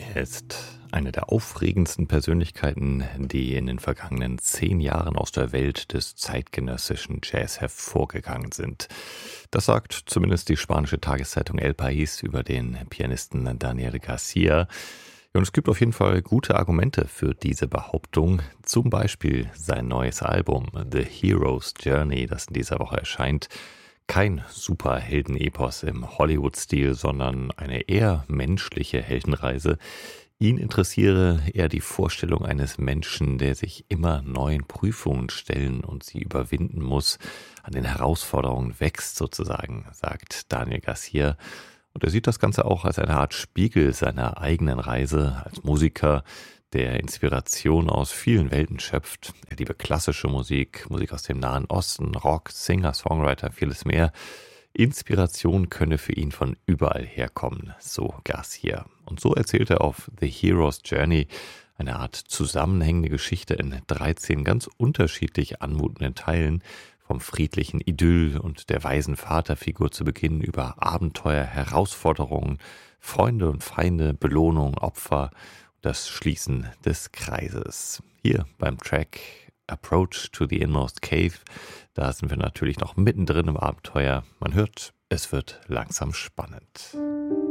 Er ist eine der aufregendsten Persönlichkeiten, die in den vergangenen 10 Jahren aus der Welt des zeitgenössischen Jazz hervorgegangen sind. Das sagt zumindest die spanische Tageszeitung El País über den Pianisten Daniel Garcia. Und es gibt auf jeden Fall gute Argumente für diese Behauptung. Zum Beispiel sein neues Album The Hero's Journey, das in dieser Woche erscheint. Kein Superheldenepos im Hollywood-Stil, sondern eine eher menschliche Heldenreise. Ihn interessiere eher die Vorstellung eines Menschen, der sich immer neuen Prüfungen stellen und sie überwinden muss, an den Herausforderungen wächst sozusagen, sagt Daniel Garcia. Und er sieht das Ganze auch als eine Art Spiegel seiner eigenen Reise als Musiker, der Inspiration aus vielen Welten schöpft. Er liebe klassische Musik, Musik aus dem Nahen Osten, Rock, Singer, Songwriter, vieles mehr. Inspiration könne für ihn von überall herkommen, so Garcia. Und so erzählt er auf The Hero's Journey eine Art zusammenhängende Geschichte in 13 ganz unterschiedlich anmutenden Teilen, vom friedlichen Idyll und der weisen Vaterfigur zu Beginn über Abenteuer, Herausforderungen, Freunde und Feinde, Belohnung, Opfer, das Schließen des Kreises. Hier beim Track Approach to the Inmost Cave, da sind wir natürlich noch mittendrin im Abenteuer. Man hört, es wird langsam spannend.